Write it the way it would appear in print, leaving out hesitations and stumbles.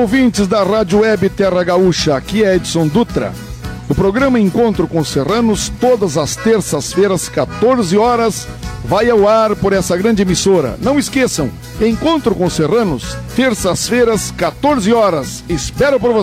Ouvintes da Rádio Web Terra Gaúcha, aqui é Edson Dutra. O programa Encontro com Serranos, todas as terças-feiras, 14 horas, vai ao ar por essa grande emissora. Não esqueçam, Encontro com Serranos, terças-feiras, 14 horas. Espero por vocês.